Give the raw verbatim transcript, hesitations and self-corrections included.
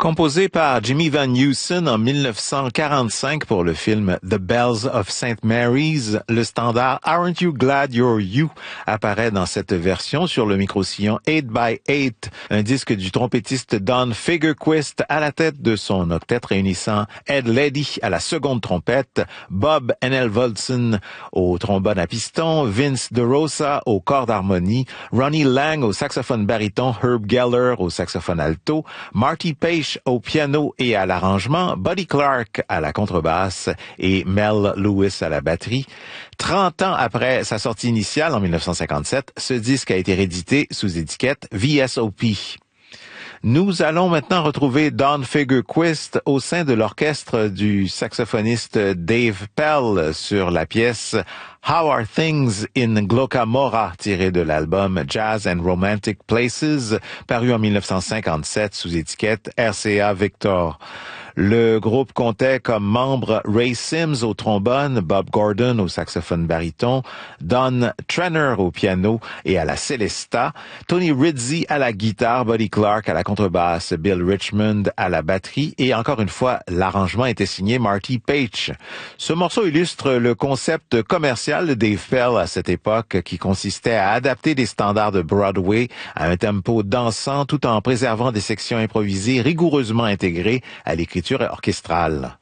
Composé par Jimmy Van Heusen en mille neuf cent quarante-cinq pour le film The Bells of Saint Mary's, le standard Aren't You Glad You're You apparaît dans cette version sur le micro-sillon eight by eight, un disque du trompettiste Don Fagerquist à la tête de son octet réunissant Ed Leddy à la seconde trompette, Bob Enelvoldsen au trombone à piston, Vince DeRosa au corps d'harmonie, Ronnie Lang au saxophone baryton, Herb Geller au saxophone alto, Marty Page au piano et à l'arrangement, Buddy Clark à la contrebasse et Mel Lewis à la batterie. Trente ans après sa sortie initiale en mille neuf cent cinquante-sept, ce disque a été réédité sous étiquette V S O P. Nous allons maintenant retrouver Don Fagerquist au sein de l'orchestre du saxophoniste Dave Pell sur la pièce How Are Things in Glocamora, tirée de l'album Jazz and Romantic Places, paru en mille neuf cent cinquante-sept sous étiquette R C A Victor. Le groupe comptait comme membres Ray Sims au trombone, Bob Gordon au saxophone baryton, Don Trenner au piano et à la celesta, Tony Rizzi à la guitare, Buddy Clark à la contrebasse, Bill Richmond à la batterie et encore une fois, l'arrangement était signé Marty Page. Ce morceau illustre le concept commercial de Dave Pell à cette époque qui consistait à adapter des standards de Broadway à un tempo dansant tout en préservant des sections improvisées rigoureusement intégrées à l'écriture orchestrale.